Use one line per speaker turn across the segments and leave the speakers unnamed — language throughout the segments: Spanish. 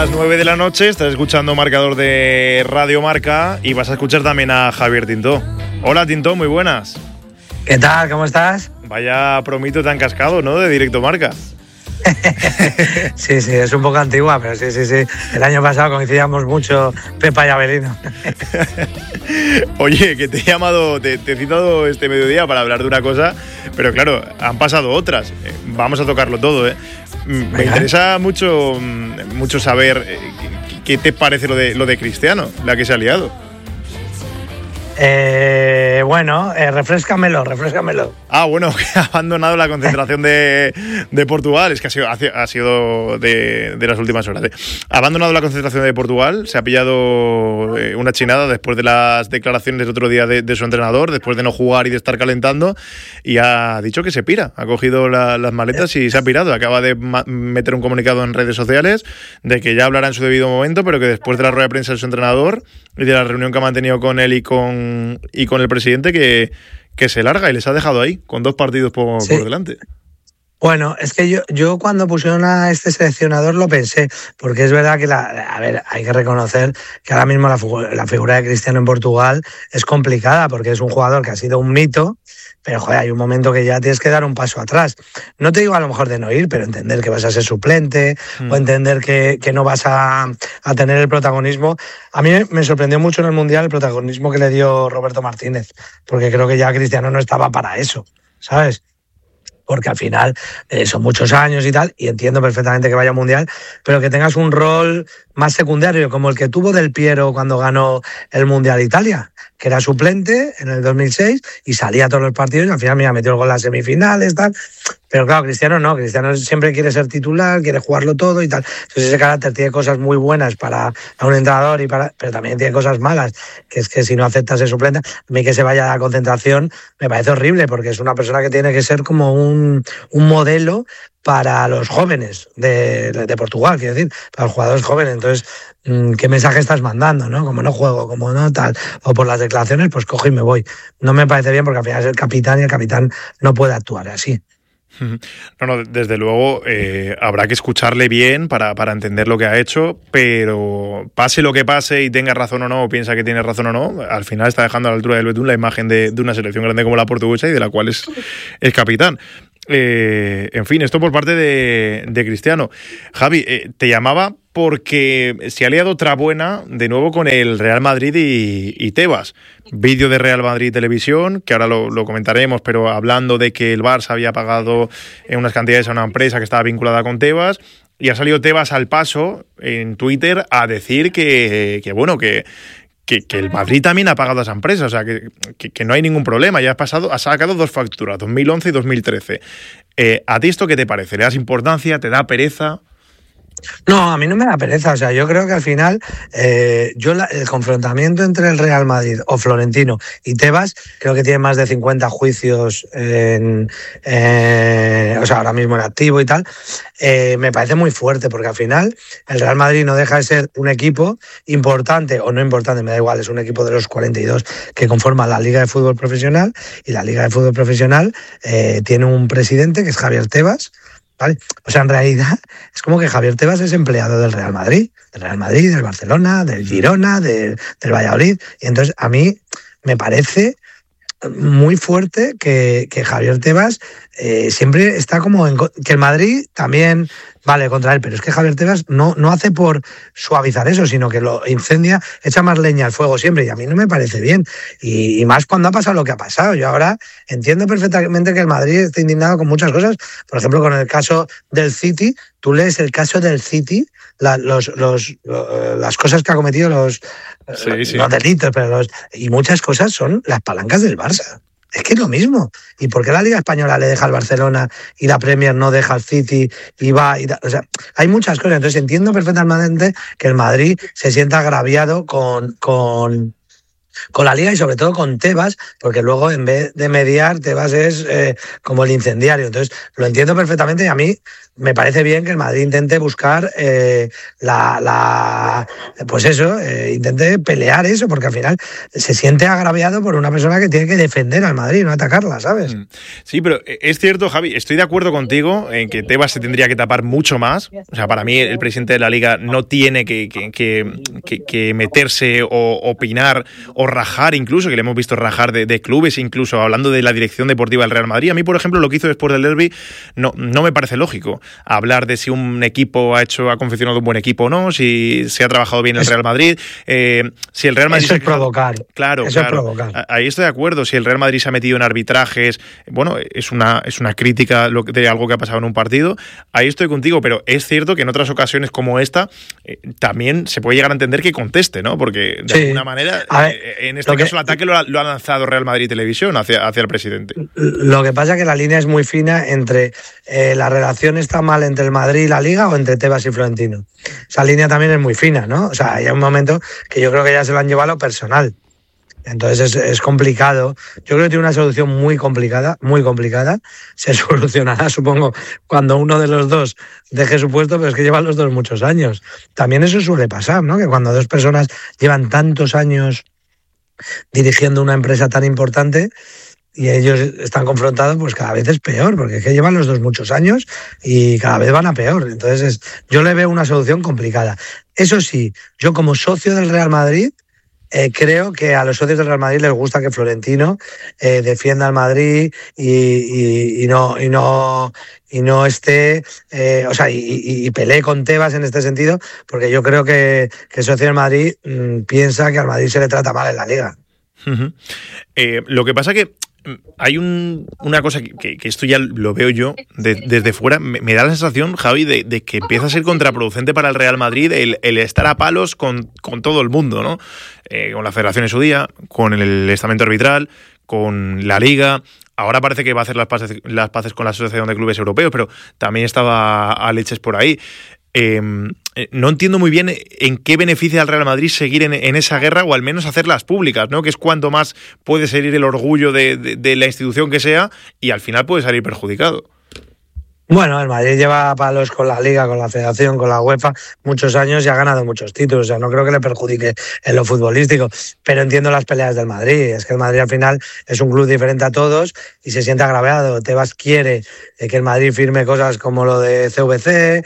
las 9 de la noche, estás escuchando Marcador de Radio Marca y vas a escuchar también a Javier Tintó. Hola Tintó, muy buenas.
¿Qué tal? ¿Cómo estás?
Vaya promito tan cascado, ¿no? De Directo Marca.
Sí, es un poco antigua, pero sí. El año pasado coincidíamos mucho Pepa y Abelino.
Oye, que te he llamado, te he citado este mediodía para hablar de una cosa, pero claro, han pasado otras. Vamos a tocarlo todo, ¿eh? Me interesa mucho saber qué te parece lo de Cristiano, la que se ha liado.
Refréscamelo.
Ah, bueno, que ha abandonado la concentración de Portugal. Es que ha sido de las últimas horas. Ha abandonado la concentración de Portugal, se ha pillado una chinada después de las declaraciones del otro día de su entrenador, después de no jugar y de estar calentando, y ha dicho que se pira. Ha cogido las maletas y se ha pirado. Acaba de meter un comunicado en redes sociales de que ya hablará en su debido momento, pero que después de la rueda de prensa de su entrenador y de la reunión que ha mantenido con él y con el presidente, que se larga y les ha dejado ahí, con 2 partidos por delante.
Bueno, es que yo cuando pusieron a este seleccionador lo pensé, porque es verdad que hay que reconocer que ahora mismo la figura de Cristiano en Portugal es complicada, porque es un jugador que ha sido un mito, pero joder, hay un momento que ya tienes que dar un paso atrás. No te digo a lo mejor de no ir, pero entender que vas a ser suplente o entender que no vas a tener el protagonismo. A mí me sorprendió mucho en el Mundial el protagonismo que le dio Roberto Martínez, porque creo que ya Cristiano no estaba para eso, ¿sabes? Porque al final son muchos años y tal, y entiendo perfectamente que vaya al Mundial, pero que tengas un rol más secundario, como el que tuvo Del Piero cuando ganó el Mundial Italia, que era suplente en el 2006 y salía a todos los partidos y al final metió el gol en las semifinales, tal. Pero claro, Cristiano no, Cristiano siempre quiere ser titular, quiere jugarlo todo y tal. Entonces ese carácter tiene cosas muy buenas para un entrenador, pero también tiene cosas malas, que es que si no aceptas ser suplente, a mí que se vaya a la concentración me parece horrible, porque es una persona que tiene que ser como un modelo para los jóvenes de Portugal, quiero decir, para los jugadores jóvenes. Entonces, ¿qué mensaje estás mandando, no? Como no juego, como no tal, o por las declaraciones, pues cojo y me voy. No me parece bien, porque al final es el capitán y el capitán no puede actuar así.
No, desde luego habrá que escucharle bien para entender lo que ha hecho, pero pase lo que pase y tenga razón o no, o piensa que tiene razón o no, al final está dejando a la altura del betún la imagen de una selección grande como la portuguesa y de la cual es capitán. En fin, esto por parte de Cristiano. Javi, te llamaba porque se ha liado otra buena de nuevo con el Real Madrid y Tebas. Vídeo de Real Madrid Televisión, que ahora lo comentaremos, pero hablando de que el Barça había pagado unas cantidades a una empresa que estaba vinculada con Tebas, y ha salido Tebas al paso en Twitter a decir que el Madrid también ha pagado a esa empresa, o sea, que no hay ningún problema. Ya ha sacado 2 facturas, 2011 y 2013. ¿A ti esto qué te parece? ¿Le das importancia? ¿Te da pereza?
No, a mí no me da pereza. O sea, yo creo que al final el confrontamiento entre el Real Madrid o Florentino y Tebas, creo que tiene más de 50 juicios ahora mismo en activo y tal. Me parece muy fuerte, porque al final el Real Madrid no deja de ser un equipo importante o no importante, me da igual, es un equipo de los 42 que conforman la Liga de Fútbol Profesional, y la Liga de Fútbol Profesional tiene un presidente que es Javier Tebas, ¿vale? O sea, en realidad es como que Javier Tebas es empleado del Real Madrid, del Barcelona, del Girona, del Valladolid, y entonces a mí me parece muy fuerte que Javier Tebas siempre está como que el Madrid también vale contra él, pero es que Javier Tebas no hace por suavizar eso, sino que lo incendia, echa más leña al fuego siempre, y a mí no me parece bien, y más cuando ha pasado lo que ha pasado. Yo ahora entiendo perfectamente que el Madrid está indignado con muchas cosas, por ejemplo con el caso del City. Tú lees el caso del City, las cosas que ha cometido, los delitos, y muchas cosas son las palancas del Barça. Es que es lo mismo. ¿Y por qué la Liga Española le deja al Barcelona y la Premier no deja al City y va? O sea, hay muchas cosas. Entonces entiendo perfectamente que el Madrid se sienta agraviado con con la Liga y sobre todo con Tebas, porque luego en vez de mediar, Tebas es como el incendiario. Entonces, lo entiendo perfectamente y a mí me parece bien que el Madrid intente buscar intente pelear eso, porque al final se siente agraviado por una persona que tiene que defender al Madrid, no atacarla, ¿sabes?
Sí, pero es cierto, Javi, estoy de acuerdo contigo en que Tebas se tendría que tapar mucho más. O sea, para mí el presidente de la Liga no tiene que meterse o opinar o rajar, incluso, que le hemos visto rajar de clubes, incluso hablando de la dirección deportiva del Real Madrid. A mí, por ejemplo, lo que hizo después del derbi no me parece lógico. Hablar de si un equipo ha confeccionado un buen equipo o no, si se ha trabajado bien el Real Madrid, si el Real Madrid...
Eso es provocar.
Claro,
eso es provocar.
Ahí estoy de acuerdo. Si el Real Madrid se ha metido en arbitrajes, bueno, es una crítica de algo que ha pasado en un partido. Ahí estoy contigo, pero es cierto que en otras ocasiones como esta también se puede llegar a entender que conteste, ¿no? Porque de alguna manera, en este caso, el ataque lo ha lanzado Real Madrid Televisión hacia el presidente.
Lo que pasa es que la línea es muy fina entre la relación está mal entre el Madrid y la Liga o entre Tebas y Florentino. Esa línea también es muy fina, ¿no? O sea, hay un momento que yo creo que ya se lo han llevado a lo personal. Entonces es complicado. Yo creo que tiene una solución muy complicada. Se solucionará, supongo, cuando uno de los dos deje su puesto, pero es que llevan los dos muchos años. También eso suele pasar, ¿no? Que cuando dos personas llevan tantos años dirigiendo una empresa tan importante y ellos están confrontados, pues cada vez es peor, porque es que llevan los dos muchos años y cada vez van a peor. Entonces yo le veo una solución complicada. Eso sí, yo como socio del Real Madrid, creo que a los socios del Real Madrid les gusta que Florentino defienda al Madrid y no esté, y pelee con Tebas en este sentido, porque yo creo que el socio del Madrid piensa que al Madrid se le trata mal en la Liga.
Uh-huh. Lo que pasa que hay una cosa que esto ya lo veo yo desde fuera, me da la sensación, Javi, de que empieza a ser contraproducente para el Real Madrid el estar a palos con todo el mundo, ¿no? Con la Federación en su día, con el estamento arbitral, con la Liga. Ahora parece que va a hacer las paces con la Asociación de Clubes Europeos, pero también estaba a leches por ahí. No entiendo muy bien en qué beneficia al Real Madrid seguir en esa guerra o al menos hacerlas públicas, ¿no? Que es cuanto más puede salir el orgullo de la institución que sea y al final puede salir perjudicado.
Bueno, el Madrid lleva palos con la Liga, con la Federación, con la UEFA muchos años y ha ganado muchos títulos. O sea, no creo que le perjudique en lo futbolístico, pero entiendo las peleas del Madrid. Es que el Madrid al final es un club diferente a todos y se siente agraviado. Tebas quiere que el Madrid firme cosas como lo de CVC,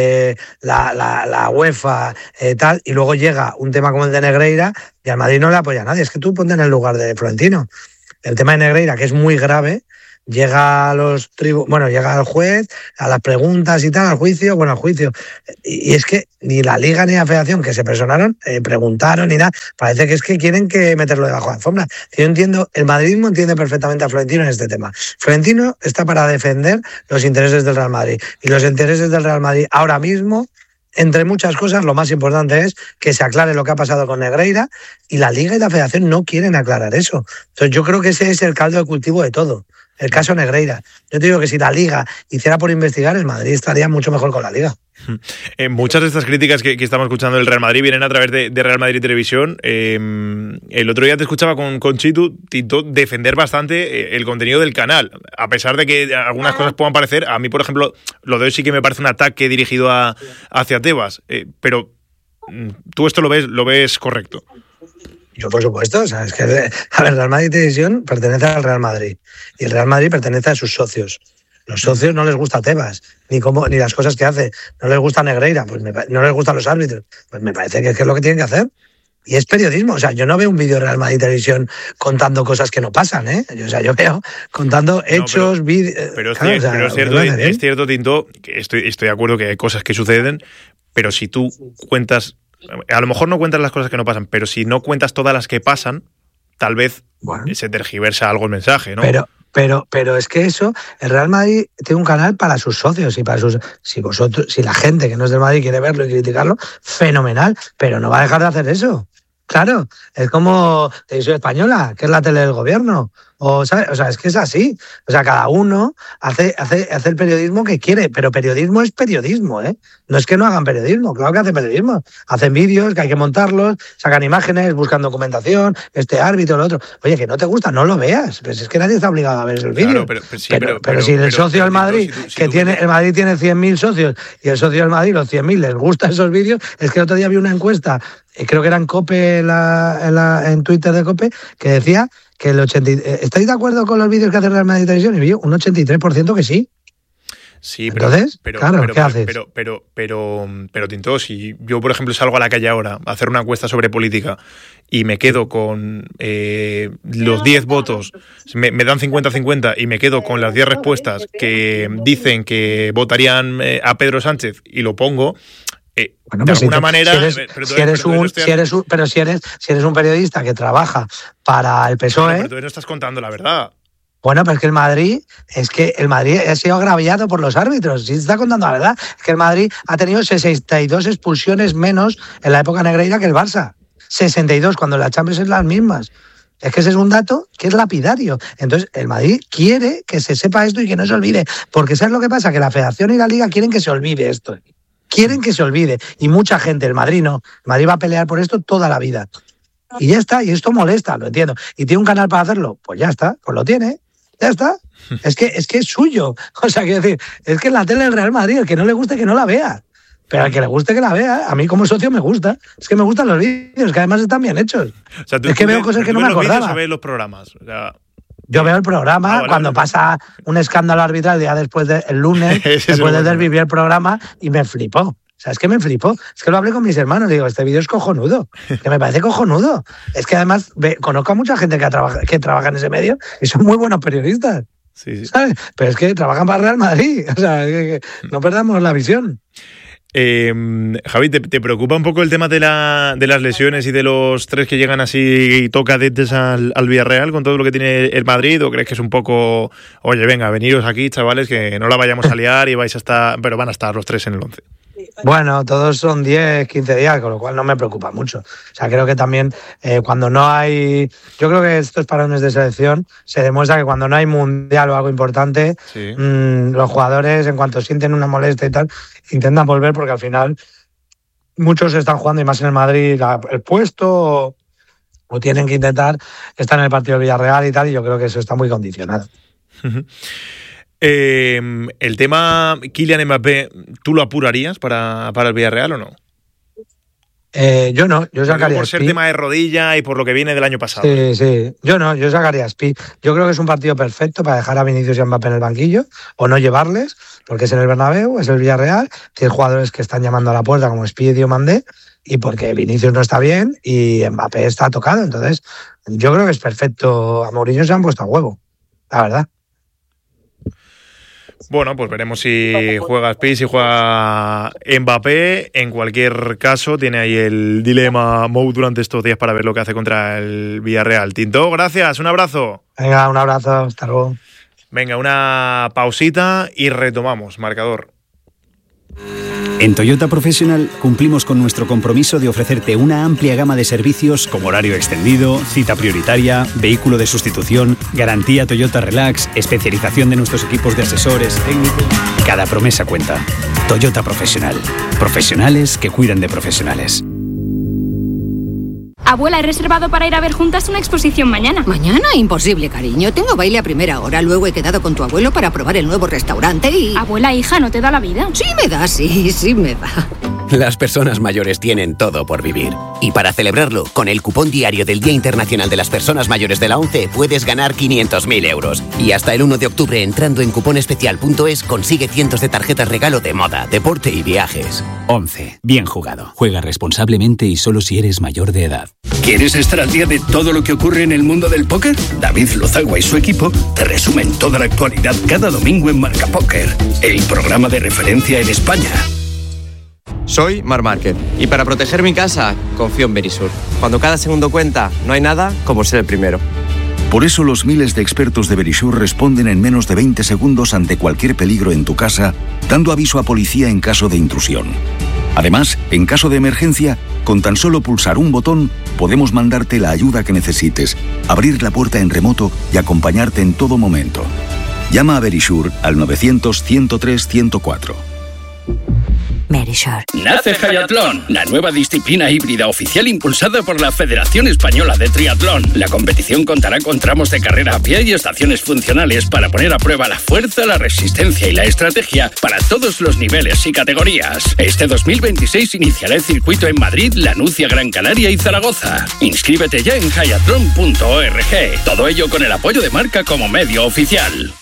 la UEFA, tal, y luego llega un tema como el de Negreira y al Madrid no le apoya a nadie. Es que tú ponte en el lugar de Florentino. El tema de Negreira, que es muy grave, llega llega al juez, a las preguntas y tal, al juicio. Y es que ni la Liga ni la Federación, que se personaron, preguntaron ni nada. Parece que es que quieren que meterlo debajo de la alfombra. Yo entiendo, el madridismo entiende perfectamente a Florentino en este tema. Florentino está para defender los intereses del Real Madrid. Y los intereses del Real Madrid ahora mismo, entre muchas cosas, lo más importante es que se aclare lo que ha pasado con Negreira, y la Liga y la Federación no quieren aclarar eso. Entonces yo creo que ese es el caldo de cultivo de todo. El caso Negreira. Yo te digo que si la Liga hiciera por investigar, el Madrid estaría mucho mejor con la Liga.
Muchas de estas críticas que estamos escuchando del Real Madrid vienen a través de Real Madrid Televisión. El otro día te escuchaba con Chitu, Tito, defender bastante el contenido del canal, a pesar de que algunas cosas puedan parecer, a mí por ejemplo, lo de hoy sí que me parece un ataque dirigido hacia Tebas, pero tú esto lo ves correcto.
Yo, por supuesto, o sea, es que Real Madrid Televisión pertenece al Real Madrid y el Real Madrid pertenece a sus socios. Los socios no les gusta Tebas, ni las cosas que hace. No les gusta Negreira, pues no les gustan los árbitros. Pues me parece que es lo que tienen que hacer. Y es periodismo. O sea, yo no veo un vídeo de Real Madrid Televisión contando cosas que no pasan, ¿eh? Yo veo contando hechos, vídeos.
Pero es cierto, Tinto, que estoy de acuerdo que hay cosas que suceden, pero si tú cuentas, a lo mejor no cuentas las cosas que no pasan, pero si no cuentas todas las que pasan, tal vez se tergiversa algo el mensaje, ¿no?
Pero es que eso, el Real Madrid tiene un canal para sus socios y para si la gente que no es del Madrid quiere verlo y criticarlo, fenomenal, pero no va a dejar de hacer eso. Claro, es como Televisión Española, que es la tele del gobierno. o ¿sabes? O sea, es que es así. O sea, cada uno hace el periodismo que quiere, pero periodismo es periodismo, ¿eh? No es que no hagan periodismo, claro que hacen periodismo. Hacen vídeos que hay que montarlos, sacan imágenes, buscan documentación, este árbitro, lo otro. Oye, que no te gusta, no lo veas. Pues es que nadie está obligado a ver el vídeo.
Claro,
pero si el socio del Madrid, el Madrid tiene 100.000 socios y el socio del Madrid, los 100.000, les gustan esos vídeos, es que el otro día vi una encuesta, creo que era en COPE, en Twitter de COPE, que decía que ¿estáis de acuerdo con los vídeos que hace Real Madrid Televisión? Y vi un 83% que sí.
Sí,
entonces, claro, ¿qué haces?
Pero Tinto, si yo, por ejemplo, salgo a la calle ahora a hacer una encuesta sobre política y me quedo con los 10 votos, me dan 50-50 y me quedo con las 10 respuestas que dicen que votarían a Pedro Sánchez y lo pongo,
bueno,
de alguna manera...
Si eres un periodista que trabaja para el PSOE...
Pero tú no estás contando la verdad.
Bueno, pero es que el Madrid ha sido agraviado por los árbitros. Si se está contando la verdad, es que el Madrid ha tenido 62 expulsiones menos en la época negreira que el Barça. 62, cuando la Champions es las mismas. Es que ese es un dato que es lapidario. Entonces, el Madrid quiere que se sepa esto y que no se olvide. Porque ¿sabes lo que pasa? Que la Federación y la Liga quieren que se olvide esto. Quieren que se olvide. Y mucha gente, el Madrid no. El Madrid va a pelear por esto toda la vida. Y ya está. Y esto molesta, lo entiendo. ¿Y tiene un canal para hacerlo? Pues ya está. Pues lo tiene. Ya está. Es que es suyo. O sea, quiero decir, es que en la tele del Real Madrid, el que no le guste que no la vea. Pero al que le guste que la vea, a mí como socio me gusta. Es que me gustan los vídeos, que además están bien hechos. O sea, es que veo cosas que no me acordaba.
¿O ves los programas? O sea...
Yo veo el programa cuando pasa un escándalo arbitral el día después del lunes, después del derbi, vi el programa y me flipó. O sea, es que me flipó. Es que lo hablé con mis hermanos. Digo, este vídeo es cojonudo. Que me parece cojonudo. Es que además conozco a mucha gente que trabaja en ese medio y son muy buenos periodistas.
Sí.
¿Sabes? Pero es que trabajan para Real Madrid. O sea, que no perdamos la visión.
Javi, ¿te preocupa un poco el tema de las lesiones y de los 3 que llegan así tocadentes al Villarreal con todo lo que tiene el Madrid? ¿O crees que es un poco, oye, venga, veniros aquí, chavales, que no la vayamos a liar y vais a estar, pero van a estar los 3 en el 11?
Bueno, todos son 10, 15 días, con lo cual no me preocupa mucho. O sea, creo que también cuando no hay... Yo creo que estos parones de selección se demuestra que cuando no hay mundial o algo importante, sí, los jugadores, en cuanto sienten una molestia y tal, intentan volver porque al final muchos están jugando, y más en el Madrid, el puesto o tienen que intentar estar en el partido del Villarreal y tal, y yo creo que eso está muy condicionado.
El tema Kylian Mbappé, ¿tú lo apurarías para el Villarreal o no?
Yo no, yo sacaría
por ser tema de rodilla y por lo que viene del año pasado.
Sí, yo sacaría a Spi. Yo creo que es un partido perfecto para dejar a Vinicius y a Mbappé en el banquillo o no llevarles, porque es en el Bernabéu, es el Villarreal, tiene jugadores que están llamando a la puerta como Spi y Diomandé, y porque Vinicius no está bien y Mbappé está tocado. Entonces, yo creo que es perfecto. A Mourinho se han puesto a huevo, la verdad.
Bueno, pues veremos si juega Spi, si juega Mbappé. En cualquier caso, tiene ahí el dilema Mou durante estos días para ver lo que hace contra el Villarreal. Tinto, gracias, un abrazo.
Venga, un abrazo, hasta luego.
Venga, una pausita y retomamos, marcador.
En Toyota Professional cumplimos con nuestro compromiso de ofrecerte una amplia gama de servicios como horario extendido, cita prioritaria, vehículo de sustitución, garantía Toyota Relax, especialización de nuestros equipos de asesores técnicos. Cada promesa cuenta. Toyota Professional. Profesionales que cuidan de profesionales.
Abuela, he reservado para ir a ver juntas una exposición mañana.
¿Mañana? Imposible, cariño. Tengo baile a primera hora. Luego he quedado con tu abuelo para probar el nuevo restaurante y...
Abuela, hija, ¿no te da la vida?
Sí me da, sí me da.
Las personas mayores tienen todo por vivir. Y para celebrarlo, con el cupón diario del Día Internacional de las Personas Mayores de la ONCE puedes ganar 500.000 euros. Y hasta el 1 de octubre, entrando en cuponespecial.es, consigue cientos de tarjetas regalo de moda, deporte y viajes.
ONCE. Bien jugado. Juega responsablemente y solo si eres mayor de edad.
¿Quieres estar al día de todo lo que ocurre en el mundo del póker? David Lozagua y su equipo te resumen toda la actualidad cada domingo en Marca Póker, el programa de referencia en España.
Soy Marc Márquez y para proteger mi casa confío en Verisur. Cuando cada segundo cuenta, no hay nada como ser el primero.
Por eso los miles de expertos de Verisur responden en menos de 20 segundos ante cualquier peligro en tu casa, dando aviso a policía en caso de intrusión. Además, en caso de emergencia, con tan solo pulsar un botón, podemos mandarte la ayuda que necesites, abrir la puerta en remoto y acompañarte en todo momento. Llama a Verisure al 900-103-104.
Verisure.
Nace Hayatlón, la nueva disciplina híbrida oficial impulsada por la Federación Española de Triatlón. La competición contará con tramos de carrera a pie y estaciones funcionales para poner a prueba la fuerza, la resistencia y la estrategia para todos los niveles y categorías. Este 2026 iniciará el circuito en Madrid, La Nucia, Gran Canaria y Zaragoza. Inscríbete ya en hayatlon.org. Todo ello con el apoyo de Marca como medio oficial.